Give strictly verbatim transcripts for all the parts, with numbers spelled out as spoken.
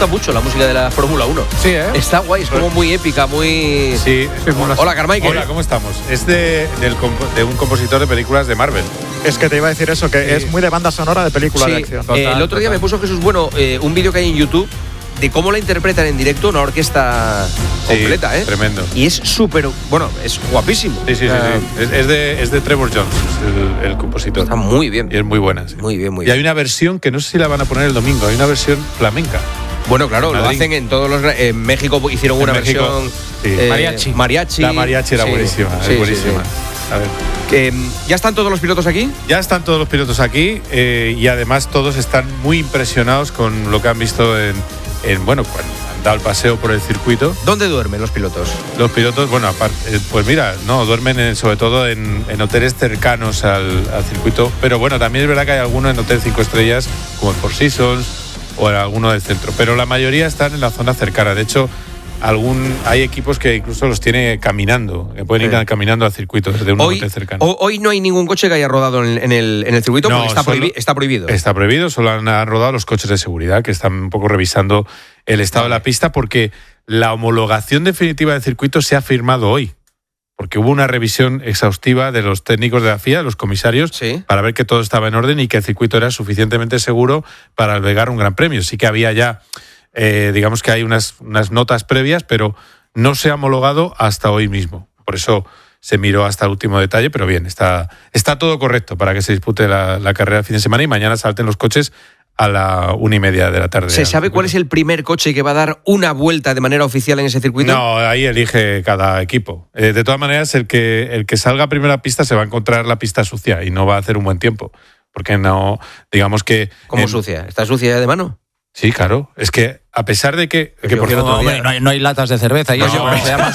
gusta mucho la música de la Fórmula uno. Sí, ¿eh? Está guay, es como muy épica, muy... Sí. Hola, Carmichael. Hola, ¿cómo estamos? Es de, del, de un compositor de películas de Marvel. Es que te iba a decir eso, que sí. es muy de banda sonora de película sí. de acción. Total, eh, el otro día total. me puso Jesús Bueno eh, un vídeo que hay en YouTube de cómo la interpretan en directo una orquesta sí, completa, ¿eh? Tremendo. Y es súper, bueno, es guapísimo. Sí, sí, sí. Uh, sí. Es, es, de, es de Trevor Jones, el, el compositor. Está muy bien. Y es muy buena. Sí. Muy bien, muy y bien. Y hay una versión que no sé si la van a poner el domingo, hay una versión flamenca. Bueno, claro, lo hacen en todos los... En México hicieron en una México, versión... Sí. Eh, mariachi. Mariachi. La mariachi era sí, buenísima, sí, es buenísima. Sí, sí. A ver. Eh, ¿Ya están todos los pilotos aquí? Ya están todos los pilotos aquí eh, y además todos están muy impresionados con lo que han visto en, en bueno, cuando han dado el paseo por el circuito. ¿Dónde duermen los pilotos? Los pilotos, bueno, aparte, pues mira, no, duermen en, sobre todo en, en hoteles cercanos al, al circuito, pero bueno, también es verdad que hay algunos en hoteles cinco estrellas, como el Four Seasons o en alguno del centro, pero la mayoría están en la zona cercana. De hecho, algún hay equipos que incluso los tiene caminando, que pueden sí. ir caminando al circuito desde un hoy, hotel cercano. Hoy no hay ningún coche que haya rodado en, en, el, en el circuito no, porque está, solo, prohibi- está prohibido. Está prohibido, solo han, han rodado los coches de seguridad que están un poco revisando el estado vale. de la pista porque la homologación definitiva del circuito se ha firmado hoy. Porque hubo una revisión exhaustiva de los técnicos de la F I A, los comisarios, ¿Sí? para ver que todo estaba en orden y que el circuito era suficientemente seguro para albergar un gran premio. Sí que había ya, eh, digamos que hay unas, unas notas previas, pero no se ha homologado hasta hoy mismo. Por eso se miró hasta el último detalle, pero bien, está, está todo correcto para que se dispute la, la carrera el fin de semana y mañana salten los coches a la una y media de la tarde. ¿Se sabe cuál es el primer coche que va a dar una vuelta de manera oficial en ese circuito? No, ahí elige cada equipo. Eh, de todas maneras, el que, el que salga a primera pista se va a encontrar la pista sucia y no va a hacer un buen tiempo. Porque no, digamos que... ¿Cómo eh, sucia? ¿Está sucia de mano? Sí, claro. Es que a pesar de que... que por no, hombre, no, hay, no hay latas de cerveza. Y no, eso no, se llama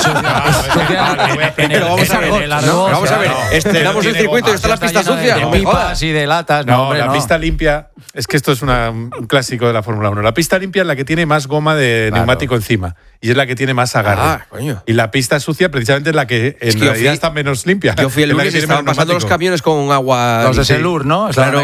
sucia. Pero vamos a ver, ¿no? Vamos a ver. No, estrenamos el circuito y está la pista sucia. De, de pipas y de latas. No, no hombre, la no. pista limpia... Es que esto es una, un clásico de la Fórmula uno. La pista limpia es la que tiene más goma de claro. neumático encima. Y es la que tiene más agarre. Ah, coño. Y la pista sucia precisamente es la que en es que realidad fui, está menos limpia. Yo fui el lunes y estaban pasando los camiones con agua... Los de Selur, ¿no? Claro.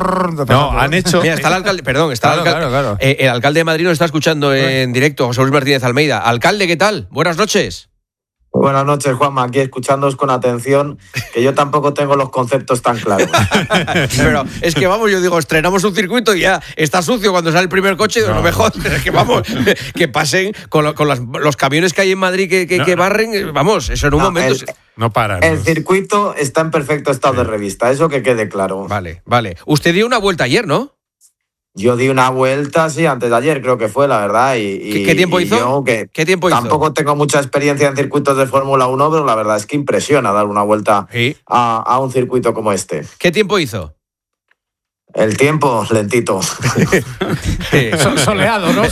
No, han hecho... Mira, está el alcalde... Perdón, está claro, el alcalde... Claro, claro. Eh, el alcalde de Madrid nos está escuchando en directo, José Luis Martínez Almeida. Alcalde, ¿qué tal? Buenas noches. Buenas noches, Juanma. Aquí escuchándoos con atención, que yo tampoco tengo los conceptos tan claros. Pero es que vamos, yo digo, estrenamos un circuito y ya está sucio cuando sale el primer coche, no. lo mejor es que vamos, que pasen con, lo, con las, los camiones que hay en Madrid que, que, no, que barren, vamos, eso en un no, momento... El, no paran. El no. circuito está en perfecto estado sí. de revista, eso que quede claro. Vale, vale. Usted dio una vuelta ayer, ¿no? Yo di una vuelta, sí, antes de ayer creo que fue, la verdad. Y, ¿Qué, qué tiempo y hizo? Yo, que ¿Qué tiempo tampoco hizo? tengo mucha experiencia en circuitos de Fórmula uno, pero la verdad es que impresiona dar una vuelta ¿Sí? a, a un circuito como este. ¿Qué tiempo hizo? El tiempo, lentito. Soleado, ¿no?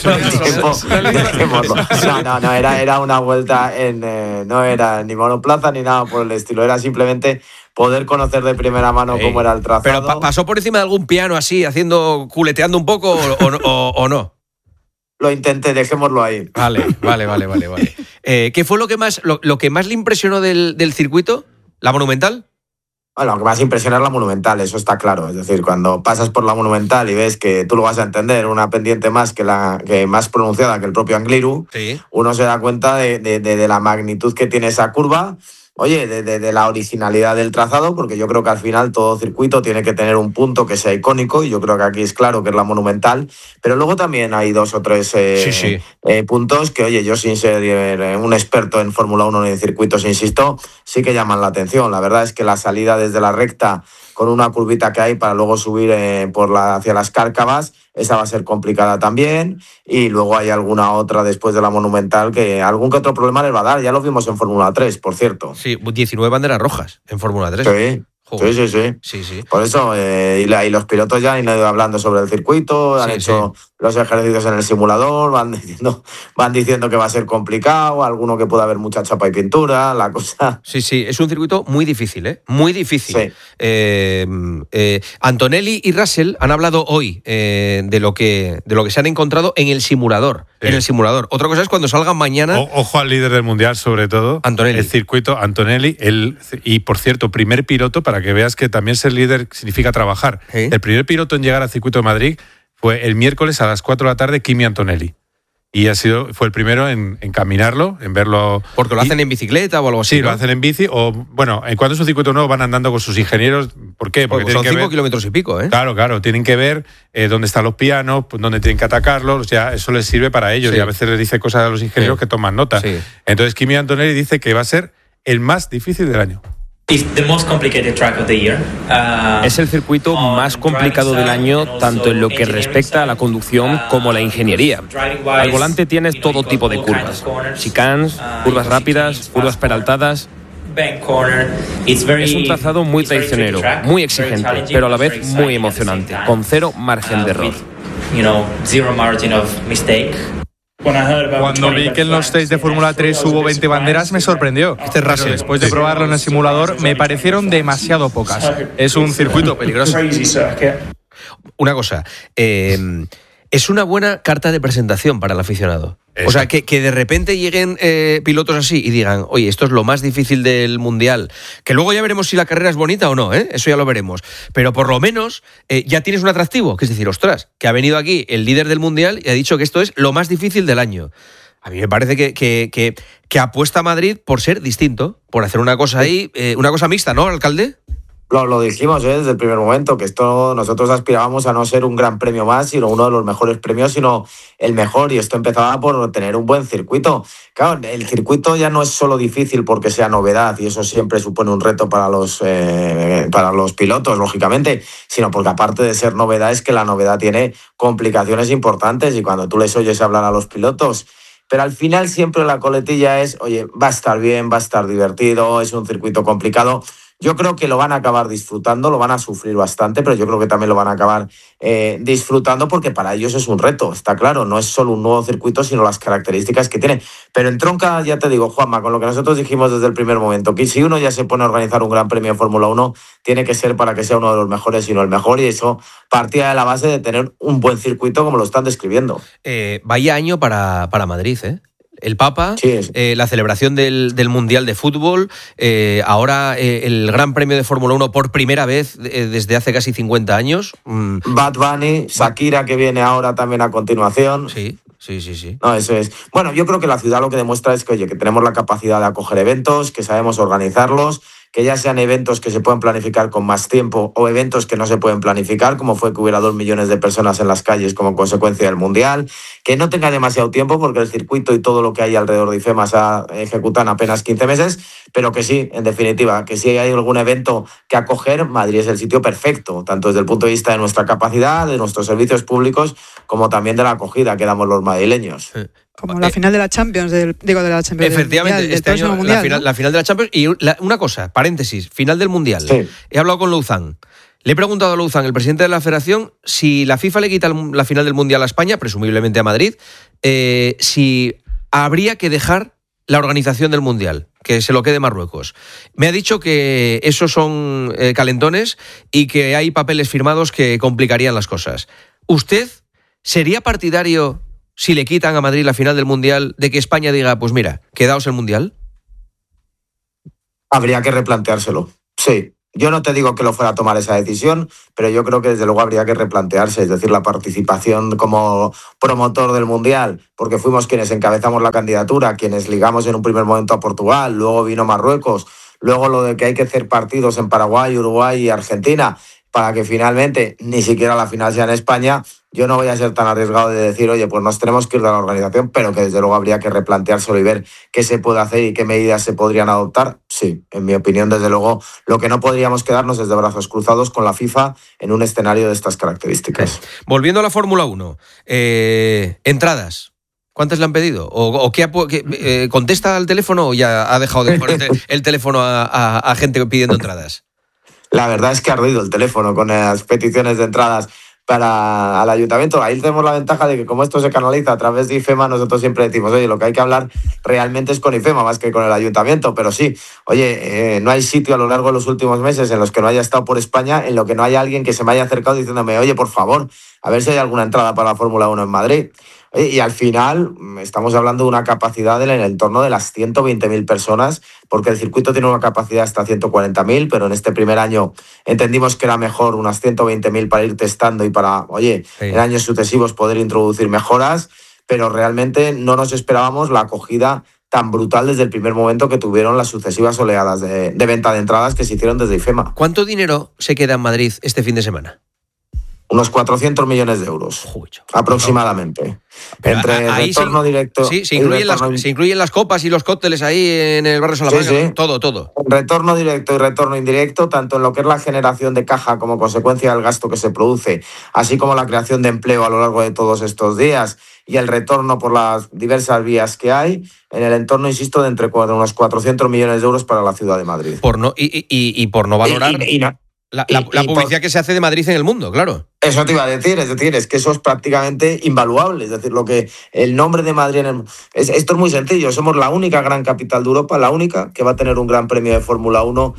No, no, no, era, era una vuelta en... Eh, no era ni monoplaza ni nada por el estilo, era simplemente... poder conocer de primera mano sí. cómo era el trazado. ¿Pero pa- pasó por encima de algún piano así, haciendo, culeteando un poco o, o, o no? Lo intenté, dejémoslo ahí. Vale, vale, vale, vale. vale. Eh, ¿Qué fue lo que más, lo, lo que más le impresionó del, del circuito? ¿La Monumental? Bueno, lo que más impresiona es la Monumental, eso está claro. Es decir, cuando pasas por la Monumental y ves que tú lo vas a entender, una pendiente más que la que más pronunciada que el propio Angliru, sí. uno se da cuenta de, de, de, de la magnitud que tiene esa curva. Oye, de, de, de la originalidad del trazado, porque yo creo que al final todo circuito tiene que tener un punto que sea icónico, y yo creo que aquí es claro que es la Monumental, pero luego también hay dos o tres eh, sí, sí. Eh, puntos que, oye, yo sin ser eh, un experto en Fórmula uno ni en circuitos, insisto, sí que llaman la atención. La verdad es que la salida desde la recta con una curvita que hay para luego subir eh, por la, hacia las Cárcavas, esa va a ser complicada también, y luego hay alguna otra después de la Monumental que algún que otro problema les va a dar. Ya lo vimos en Fórmula tres, por cierto. Sí, diecinueve banderas rojas en Fórmula tres. Sí. Sí, sí, sí, sí, sí. Por eso, eh, y, la, y los pilotos ya han ido hablando sobre el circuito, han sí, hecho sí. los ejercicios en el simulador, van diciendo, van diciendo que va a ser complicado, alguno que pueda haber mucha chapa y pintura, la cosa... Sí, sí, es un circuito muy difícil, ¿eh? Muy difícil. Sí. Eh, eh, Antonelli y Russell han hablado hoy eh, de, lo que, de lo que se han encontrado en el simulador. Sí. En el simulador. Otra cosa es cuando salgan mañana... O, ojo al líder del Mundial, sobre todo. Antonelli. El circuito, Antonelli. El, y, por cierto, primer piloto, para que veas que también ser líder significa trabajar. ¿Sí? El primer piloto en llegar al circuito de Madrid fue el miércoles a las cuatro de la tarde, Kimi Antonelli. y ha sido fue el primero en, en caminarlo, en verlo. Porque lo y, hacen en bicicleta o algo así. Sí, ¿no? lo hacen en bici o, bueno, en cuanto es un circuito nuevo van andando con sus ingenieros. ¿Por qué? Porque, Porque son cinco kilómetros y pico, ¿eh? Claro, claro, tienen que ver eh, dónde están los pianos, dónde tienen que atacarlos, ya eso les sirve para ellos sí. y a veces les dice cosas a los ingenieros sí. que toman nota. Sí. Entonces Kimi Antonelli dice que va a ser el más difícil del año. Es el circuito más complicado del año, tanto en lo que respecta a la conducción como a la ingeniería. Al volante tienes todo tipo de curvas, chicanes, curvas rápidas, curvas peraltadas. Es un trazado muy traicionero, muy exigente, pero a la vez muy emocionante, con cero margen de error. Cuando vi que en los test de Fórmula tres hubo veinte banderas me sorprendió. Este Pero después de probarlo en el simulador me parecieron demasiado pocas. Es un circuito peligroso. Una cosa, eh, es una buena carta de presentación para el aficionado. Exacto. O sea, que, que de repente lleguen eh, pilotos así y digan, oye, esto es lo más difícil del Mundial, que luego ya veremos si la carrera es bonita o no, ¿eh? Eso ya lo veremos. Pero por lo menos eh, ya tienes un atractivo, que es decir, ostras, que ha venido aquí el líder del Mundial y ha dicho que esto es lo más difícil del año. A mí me parece que, que, que, que apuesta a Madrid por ser distinto, por hacer una cosa ahí, eh, una cosa mixta, ¿no, alcalde? Lo, lo dijimos ¿eh? desde el primer momento, que esto nosotros aspirábamos a no ser un gran premio más, sino uno de los mejores premios, sino el mejor, y esto empezaba por tener un buen circuito. Claro, el circuito ya no es solo difícil porque sea novedad, y eso siempre supone un reto para los, eh, para los pilotos, lógicamente, sino porque aparte de ser novedad es que la novedad tiene complicaciones importantes, y cuando tú les oyes hablar a los pilotos, pero al final siempre la coletilla es, oye, va a estar bien, va a estar divertido, es un circuito complicado. Yo creo que lo van a acabar disfrutando, lo van a sufrir bastante, pero yo creo que también lo van a acabar eh, disfrutando porque para ellos es un reto, está claro, no es solo un nuevo circuito, sino las características que tiene. Pero entronca, ya te digo, Juanma, con lo que nosotros dijimos desde el primer momento, que si uno ya se pone a organizar un gran premio de Fórmula uno, tiene que ser para que sea uno de los mejores, sino el mejor, y eso partía de la base de tener un buen circuito como lo están describiendo. Eh, vaya año para, para Madrid, ¿eh? El Papa, sí, eh, la celebración del, del Mundial de Fútbol, eh, ahora eh, el Gran Premio de Fórmula uno por primera vez eh, desde hace casi cincuenta años. Mm. Bad Bunny, Shakira, que viene ahora también a continuación. Sí, sí, sí, sí. No, eso es. Bueno, yo creo que la ciudad lo que demuestra es que, oye, que tenemos la capacidad de acoger eventos, que sabemos organizarlos, que ya sean eventos que se pueden planificar con más tiempo o eventos que no se pueden planificar, como fue que hubiera dos millones de personas en las calles como consecuencia del Mundial, que no tenga demasiado tiempo porque el circuito y todo lo que hay alrededor de IFEMA se ejecutan apenas quince meses, pero que sí, en definitiva, que si hay algún evento que acoger, Madrid es el sitio perfecto, tanto desde el punto de vista de nuestra capacidad, de nuestros servicios públicos, como también de la acogida que damos los madrileños. Sí. Como la final de la Champions, del, digo de la Champions. Efectivamente, del mundial, este del año mundial, la, final, ¿no? la final de la Champions. Y la, una cosa, paréntesis, final del Mundial. Sí. He hablado con Louzán. Le he preguntado a Louzán, el presidente de la Federación, si la FIFA le quita la final del Mundial a España, presumiblemente a Madrid, eh, si habría que dejar la organización del Mundial, que se lo quede Marruecos. Me ha dicho que esos son eh, calentones y que hay papeles firmados que complicarían las cosas. ¿Usted sería partidario, si le quitan a Madrid la final del Mundial, de que España diga, pues mira, quedaos el Mundial? Habría que replanteárselo, sí. Yo no te digo que lo fuera a tomar esa decisión, pero yo creo que desde luego habría que replantearse, es decir, la participación como promotor del Mundial, porque fuimos quienes encabezamos la candidatura, quienes ligamos en un primer momento a Portugal, luego vino Marruecos, luego lo de que hay que hacer partidos en Paraguay, Uruguay y Argentina, para que finalmente ni siquiera la final sea en España. Yo no voy a ser tan arriesgado de decir, oye, pues nos tenemos que ir de la organización, pero que desde luego habría que replanteárselo y ver qué se puede hacer y qué medidas se podrían adoptar. Sí, en mi opinión, desde luego, lo que no podríamos quedarnos es de brazos cruzados con la FIFA en un escenario de estas características. Volviendo a la Fórmula uno, eh, entradas. ¿Cuántas le han pedido? ¿O, o qué, qué eh, contesta al teléfono o ya ha dejado de poner el teléfono a, a, a gente pidiendo entradas? La verdad es que ha ardido el teléfono con las peticiones de entradas para al ayuntamiento. Ahí tenemos la ventaja de que como esto se canaliza a través de IFEMA, nosotros siempre decimos, oye, lo que hay que hablar realmente es con IFEMA más que con el ayuntamiento, pero sí, oye, eh, no hay sitio a lo largo de los últimos meses en los que no haya estado por España, en lo que no haya alguien que se me haya acercado diciéndome, oye, por favor, a ver si hay alguna entrada para la Fórmula uno en Madrid. Y al final estamos hablando de una capacidad en el entorno de las ciento veinte mil personas, porque el circuito tiene una capacidad hasta ciento cuarenta mil, pero en este primer año entendimos que era mejor unas ciento veinte mil para ir testando y para, oye, sí, en años sucesivos poder introducir mejoras. pero realmente no nos esperábamos la acogida tan brutal desde el primer momento que tuvieron las sucesivas oleadas de, de venta de entradas que se hicieron desde IFEMA. ¿Cuánto dinero se queda en Madrid este fin de semana? Unos cuatrocientos millones de euros, Uy, aproximadamente. Pero entre ahí retorno se, directo... Sí, se incluyen, retorno... las, se incluyen las copas y los cócteles ahí en el barrio Salamanca, sí, sí. todo, todo. Retorno directo y retorno indirecto, tanto en lo que es la generación de caja como consecuencia del gasto que se produce, así como la creación de empleo a lo largo de todos estos días y el retorno por las diversas vías que hay, en el entorno, insisto, de entre unos cuatrocientos millones de euros para la ciudad de Madrid. Por no, y, y, y por no valorar... Y, y, y no. La, la, y, la publicidad por, que se hace de Madrid en el mundo, claro. Eso te iba a decir, es decir, es que eso es prácticamente invaluable. Es decir, lo que el nombre de Madrid en el, es, esto es muy sencillo. Somos la única gran capital de Europa, la única que va a tener un gran premio de Fórmula uno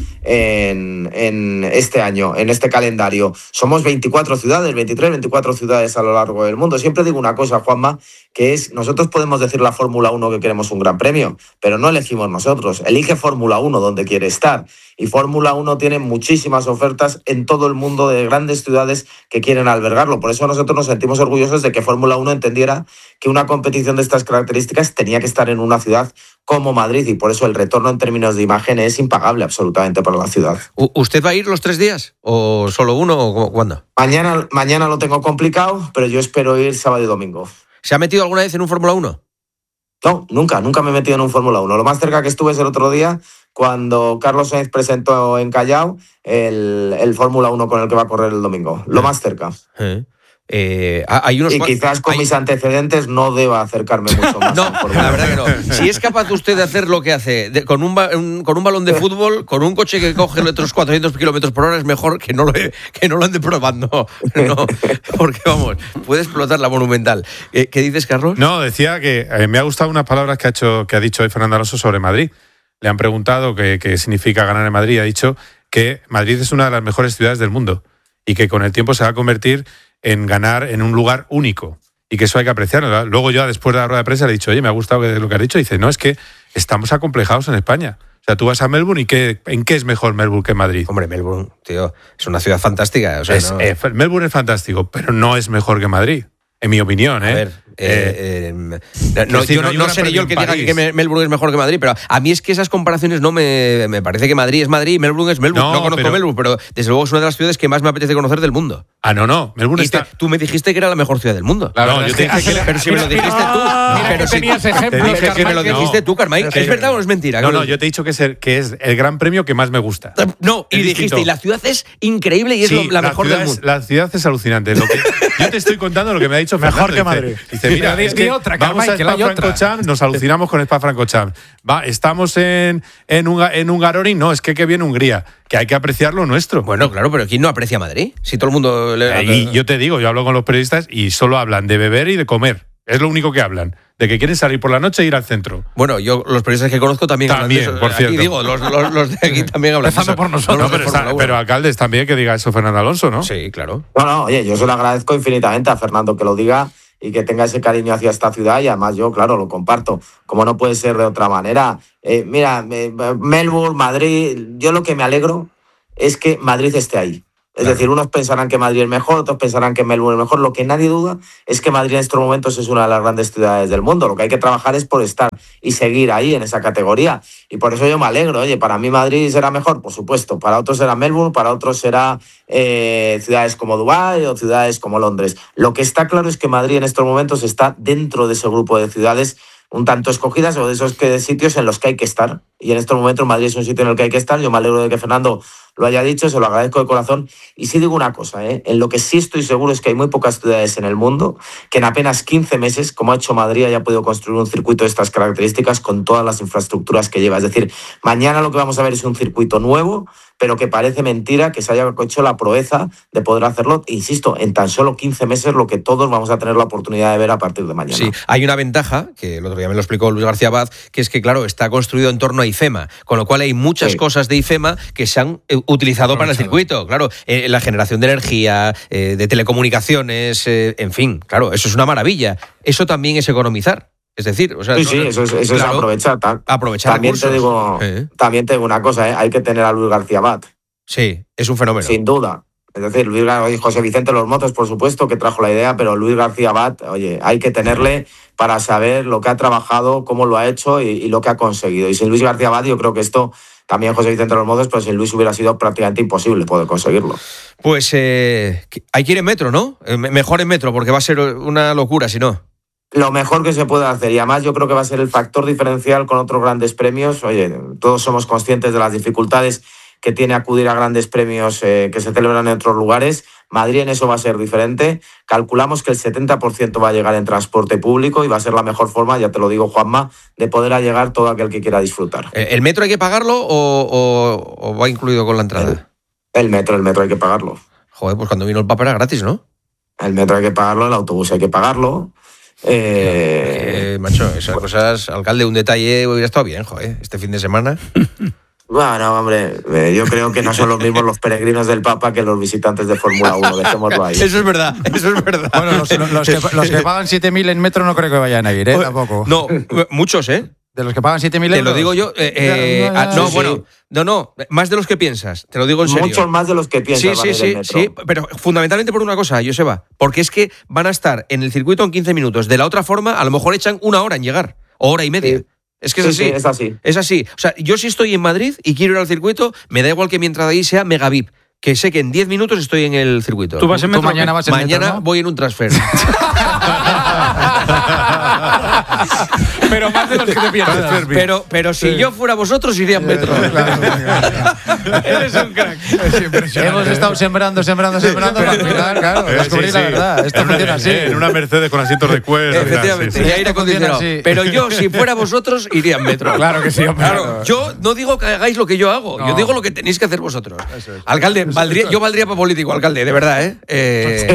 en, en este año, en este calendario. Somos veinticuatro ciudades, veintitrés, veinticuatro ciudades a lo largo del mundo. Siempre digo una cosa, Juanma, que es, nosotros podemos decir la Fórmula uno que queremos un gran premio, pero no elegimos nosotros. Elige Fórmula uno donde quiere estar. Y Fórmula uno tiene muchísimas ofertas en todo el mundo de grandes ciudades que quieren albergarlo. Por eso nosotros nos sentimos orgullosos de que Fórmula uno entendiera que una competición de estas características tenía que estar en una ciudad como Madrid, y por eso el retorno en términos de imagen es impagable absolutamente para la ciudad. ¿Usted va a ir los tres días? ¿O solo uno? ¿O cuándo? Mañana, mañana lo tengo complicado, pero yo espero ir sábado y domingo. ¿Se ha metido alguna vez en un Fórmula uno? No, nunca, nunca me he metido en un Fórmula uno. Lo más cerca que estuve es el otro día, cuando Carlos Sainz presentó en Callao el, el Fórmula uno con el que va a correr el domingo. Lo más cerca. ¿Eh? Eh, hay unos y quizás con hay... mis antecedentes no deba acercarme mucho más. No, la verdad que no. Si es capaz usted de hacer lo que hace de, con, un, un, con un balón de fútbol, con un coche que coge otros cuatrocientos kilómetros por hora, es mejor que no lo, que no lo ande probando. No, porque vamos, puede explotar la Monumental. ¿Qué, qué dices, Carlos? No, decía que eh, me ha gustado unas palabras que ha, hecho, que ha dicho hoy Fernando Alonso sobre Madrid. Le han preguntado qué, qué significa ganar en Madrid. Ha dicho que Madrid es una de las mejores ciudades del mundo y que con el tiempo se va a convertir en ganar en un lugar único y que eso hay que apreciarlo, ¿verdad? Luego yo, después de la rueda de prensa, le he dicho, oye, me ha gustado lo que has dicho. Y dice, no, es que estamos acomplejados en España. O sea, tú vas a Melbourne y ¿qué, ¿en qué es mejor Melbourne que Madrid? Hombre, Melbourne, tío, es una ciudad fantástica. O sea, es, no... eh, Melbourne es fantástico, pero no es mejor que Madrid. En mi opinión, ¿eh? A ver, eh, eh, eh, no, yo no, no seré yo el que diga que Melbourne es mejor que Madrid, pero a mí es que esas comparaciones no me... Me parece que Madrid es Madrid y Melbourne es Melbourne. No, no conozco pero, Melbourne, pero desde luego es una de las ciudades que más me apetece conocer del mundo. Ah, no, no. Melbourne y está... te, tú me dijiste que era la mejor ciudad del mundo. Claro, no, yo te dije que... que pero si me lo dijiste tú. Ah, pero si tenías ejemplos, te dije que me lo dijiste tú, Carmay. ¿Es verdad o no es mentira? No, no, yo te he dicho que es el, que es el gran premio que más me gusta. No, y dijiste, y la ciudad es increíble y es sí, la mejor del mundo. Es, la ciudad es alucinante. Lo que, yo te estoy contando lo que me ha dicho Fernando. Mejor que Madrid. Dice, mira, es que otra, vamos Carmay, a Spa-Francorchamps, nos alucinamos con Spa-Francorchamps. Va, estamos en, en, un, en Hungaroring, no, es que, que viene Hungría, que hay que apreciar lo nuestro. Bueno, claro, pero ¿quién no aprecia Madrid? Si todo el mundo... Le... Y yo te digo, yo hablo con los periodistas y solo hablan de beber y de comer. Es lo único que hablan. De que quieren salir por la noche e ir al centro. Bueno, yo los periodistas que conozco también, también hablan de eso. por cierto. Aquí digo, los, los, los de aquí también hablan de eso. por nosotros. No, pero, está, pero alcaldes también que diga eso Fernando Alonso, ¿no? Sí, claro. No, no, oye, yo se lo agradezco infinitamente a Fernando que lo diga y que tenga ese cariño hacia esta ciudad, y además yo, claro, lo comparto. Como no puede ser de otra manera. Eh, mira, eh, Melbourne, Madrid, yo lo que me alegro es que Madrid esté ahí. Es claro. decir, unos pensarán que Madrid es mejor, otros pensarán que Melbourne es mejor. Lo que nadie duda es que Madrid en estos momentos es una de las grandes ciudades del mundo. Lo que hay que trabajar es por estar y seguir ahí en esa categoría. Y por eso yo me alegro. Oye, para mí Madrid será mejor, por supuesto. Para otros será Melbourne, para otros será eh, ciudades como Dubái o ciudades como Londres. Lo que está claro es que Madrid en estos momentos está dentro de ese grupo de ciudades un tanto escogidas o de esos que, sitios en los que hay que estar. Y en estos momentos Madrid es un sitio en el que hay que estar. Yo me alegro de que Fernando lo haya dicho, se lo agradezco de corazón. Y sí digo una cosa, ¿eh? En lo que sí estoy seguro es que hay muy pocas ciudades en el mundo que en apenas quince meses, como ha hecho Madrid, haya podido construir un circuito de estas características con todas las infraestructuras que lleva. Es decir, mañana lo que vamos a ver es un circuito nuevo, pero que parece mentira que se haya hecho la proeza de poder hacerlo, insisto, en tan solo quince meses, lo que todos vamos a tener la oportunidad de ver a partir de mañana. Sí, hay una ventaja, que el otro día me lo explicó Luis García Abad, que es que, claro, está construido en torno a IFEMA, con lo cual hay muchas sí. cosas de IFEMA que se han eh, utilizado para el circuito. Claro, eh, la generación de energía, eh, de telecomunicaciones, eh, en fin, claro, eso es una maravilla. Eso también es economizar. Es decir, o sea, sí, no, sí, eso es, eso claro, es aprovechar. Ta- aprovechar también recursos. te digo, ¿Eh? también te digo una cosa, ¿eh? Hay que tener a Luis García Abad. Sí, es un fenómeno. Sin duda. Es decir, Luis Gar- José Vicente Los Mozos, por supuesto, que trajo la idea, pero Luis García Abad, oye, hay que tenerle para saber lo que ha trabajado, cómo lo ha hecho y, y lo que ha conseguido. Y sin Luis García Abad, yo creo que esto, también José Vicente Los Mozos, pero sin Luis hubiera sido prácticamente imposible poder conseguirlo. Pues eh, hay que ir en metro, ¿no? Eh, mejor en metro, porque va a ser una locura, si no. Lo mejor que se puede hacer, y además yo creo que va a ser el factor diferencial con otros grandes premios. Oye, todos somos conscientes de las dificultades que tiene acudir a grandes premios eh, que se celebran en otros lugares. Madrid en eso va a ser diferente. Calculamos que el setenta por ciento va a llegar en transporte público y va a ser la mejor forma, ya te lo digo, Juanma, de poder llegar todo aquel que quiera disfrutar. ¿El metro hay que pagarlo o, o, o va incluido con la entrada? El, el metro, el metro hay que pagarlo. Joder, pues cuando vino el Papa era gratis, ¿no? El metro hay que pagarlo, el autobús hay que pagarlo. Eh... Eh, macho, esas cosas, alcalde, un detalle hubiera estado bien, joder, este fin de semana. Bueno, hombre, eh, yo creo que no son los mismos los peregrinos del Papa que los visitantes de Fórmula uno, dejémoslo ahí. Eso es verdad, eso es verdad. Bueno, los, los, que, los que pagan siete mil en metro no creo que vayan a ir, ¿eh? Tampoco. No, muchos, ¿eh? De los que pagan siete mil euros. Te lo digo yo. Eh, eh, ah, no, sí, bueno, sí. no, no, más de los que piensas. Te lo digo en serio. Muchos más de los que piensas. Sí, sí, sí, sí, pero fundamentalmente por una cosa, Joseba, porque es que van a estar en el circuito en quince minutos. De la otra forma, a lo mejor echan una hora en llegar, o hora y media. Sí. Es que es sí, así. Sí, es así. Es así. O sea, yo si estoy en Madrid y quiero ir al circuito, me da igual que mi entrada ahí sea mega V I P, que sé que en diez minutos estoy en el circuito. ¿Tú vas en metro? ¿Tú mañana vas en mañana metro, ¿no? voy en un transfer. Pero más de los que te piensas. Pero, pero si sí. yo fuera vosotros, iría en metro. Eres un crack. Hemos estado sembrando, sembrando, sembrando para al final, claro, eh, descubrir sí, la sí. verdad. Esto en funciona una, así. En una Mercedes con asientos de cuero. Efectivamente, Sí, sí. y aire acondicionado. Pero yo, si fuera vosotros, iría en metro. Claro que sí, hombre. Claro, yo no digo que hagáis lo que yo hago, no. yo digo lo que tenéis que hacer vosotros. Eso es. Alcalde, valdría, yo valdría para político, alcalde, de verdad, ¿eh? eh...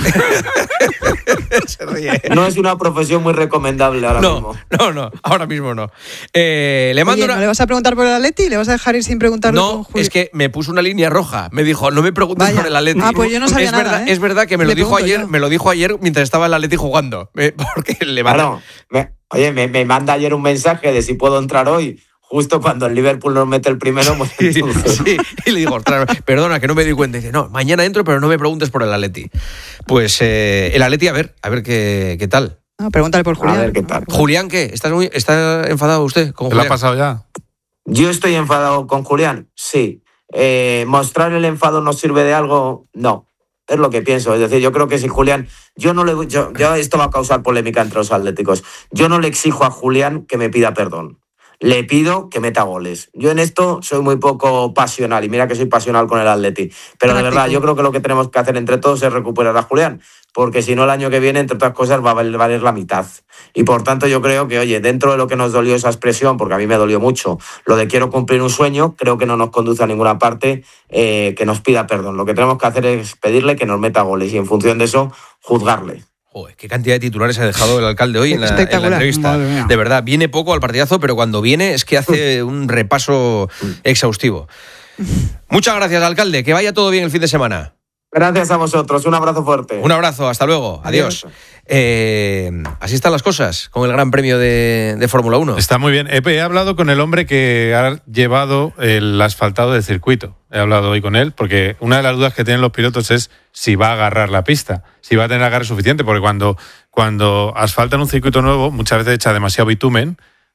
Se ríe. No es una profesión muy recomendable ahora no, mismo. No, no, ahora mismo no. Eh, le mando Oye, una... ¿no le vas a preguntar por el Atleti? ¿Le vas a dejar ir sin preguntarle No, con Julio? es que me puso una línea roja. Me dijo, no me preguntes Vaya. por el Atleti. Ah, pues yo no sabía es nada, verdad, ¿eh? Es verdad que me lo le dijo ayer, yo. me lo dijo ayer mientras estaba el Atleti jugando. Eh, porque le manda... Claro, me, oye, me, me manda ayer un mensaje de si puedo entrar hoy. Justo cuando el Liverpool nos mete el primero. Pues sí, sí, y le digo, ostras, perdona, que no me di cuenta. Y dice, no, mañana entro, pero no me preguntes por el Atleti. Pues eh, el Atleti, a ver, a ver qué, qué tal. Ah, pregúntale por Julián. A ver qué tal. Julián, ¿qué? ¿Está, muy, está enfadado usted con ¿Te Julián? lo ha pasado ya? Yo estoy enfadado con Julián, sí. Eh, ¿Mostrar el enfado nos sirve de algo? No. Es lo que pienso. Es decir, yo creo que si Julián... Yo no le... Yo, yo, esto va a causar polémica entre los atléticos. Yo no le exijo a Julián que me pida perdón. Le pido que meta goles. Yo en esto soy muy poco pasional, y mira que soy pasional con el Atleti. Pero Práctico. De verdad, yo creo que lo que tenemos que hacer entre todos es recuperar a Julián, porque si no el año que viene, entre otras cosas, va a valer la mitad. Y por tanto yo creo que, oye, dentro de lo que nos dolió esa expresión, porque a mí me dolió mucho, lo de quiero cumplir un sueño, creo que no nos conduce a ninguna parte eh, que nos pida perdón. Lo que tenemos que hacer es pedirle que nos meta goles y en función de eso, juzgarle. Joder, qué cantidad de titulares ha dejado el alcalde hoy en la, en la entrevista. De verdad, viene poco al partidazo, pero cuando viene es que hace un repaso exhaustivo. Muchas gracias, alcalde. Que vaya todo bien el fin de semana. Gracias a vosotros. Un abrazo fuerte. Un abrazo. Hasta luego. Adiós. Adiós. Eh, así están las cosas con el Gran Premio de, de Fórmula uno. Está muy bien. He, he hablado con el hombre que ha llevado el asfaltado del circuito. He hablado hoy con él porque una de las dudas que tienen los pilotos es si va a agarrar la pista, si va a tener agarre suficiente, porque cuando, cuando asfaltan un circuito nuevo muchas veces echa demasiado bitumen